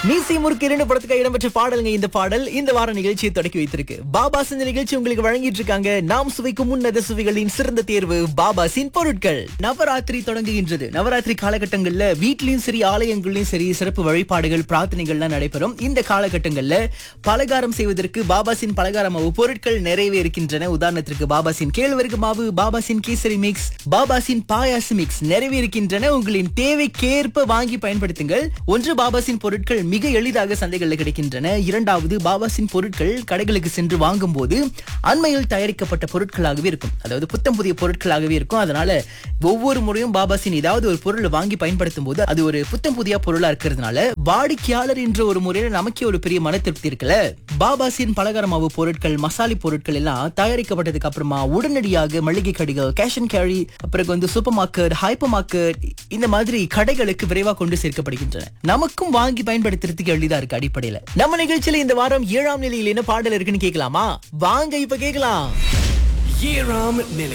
மீசி முறுக்கு 2 படத்துக்கு இடம்பெற்ற பாடலுங்க இந்த பாடல். இந்த வார நிகழ்ச்சியை தொடக்கி வைத்திருக்கு பாபாஸ். இந்த நிகழ்ச்சி உங்களுக்கு வழங்கிட்டு இருக்காங்க. நாம் சுவைக்கும் உன்னத சுவைகளின் சிறந்த தேர்வு பாபாஸின் பொருட்கள். நவராத்திரி தொடங்குகின்றது. நவராத்திரி காலகட்டங்கள்ல வீட்லயும் சரி ஆலயங்கள்லயும் சரி சிறப்பு வழிபாடுகள் பிரார்த்தனைகள்லாம் நடைபெறும். இந்த காலகட்டங்கள்ல பலகாரம் செய்வதற்கு பாபாஸின் பலகார மாவு பொருட்கள் நிறையவே இருக்கின்றன. உதாரணத்திற்கு பாபாஸின் கேழ்வரகு மாவு, பாபாஸின் கேசரி மிக்ஸ், பாபாஸின் பாயாசு மிக்ஸ் நிறைவே இருக்கின்றன. உங்களின் தேவைக்கேற்ப வாங்கி பயன்படுத்துங்கள். ஒன்று, பாபாஸின் பொருட்கள் மிக எளிதாக சந்தைகளில் கிடைக்கின்றன. இரண்டாவது, பாபாஸின் பொருட்கள் கடைகளுக்கு சென்று வாங்கும் போது அண்மையில் தயாரிக்கப்பட்ட பொருட்களாகவே இருக்கும். அதாவது புத்தம் புதிய பொருட்களாகவே இருக்கும். அதனால ஒவ்வொரு முறையும் பாபாஸின் ஏதாவது ஒரு பொருளை வாங்கி பயன்படுத்தும் போது அது ஒரு புத்தம் புதிய பொருளா இருக்கிறதுனால வாடிக்கையாளர் என்ற ஒரு முறையில நமக்கே ஒரு பெரிய மன திருப்தி இருக்குல்ல. பாபாஸின் பலகார மாவு பொருட்கள், மசாலி பொருட்கள் எல்லாம் தயாரிக்கப்பட்டதுக்கு அப்புறமா உடனடியாக மளிகை கடைகள், கேஷ் அண்ட் கேரி, அப்புறம் சூப்பர் மார்க்கெட், ஹைப்பர் மார்க்கெட், இந்த மாதிரி கடைகளுக்கு விரைவாக கொண்டு சேர்க்கப்படுகின்றன. நமக்கும் வாங்கி பயன்படுத்துறதுக்கு எளிதா இருக்கு. அடிப்படையில நம்ம நிகழ்ச்சியில இந்த வாரம் 7ஆம் நிலையில் என்ன பாடல் இருக்குன்னு கேட்கலாமா? வாங்க இப்ப கேட்கலாம். 7ஆம் நிலை.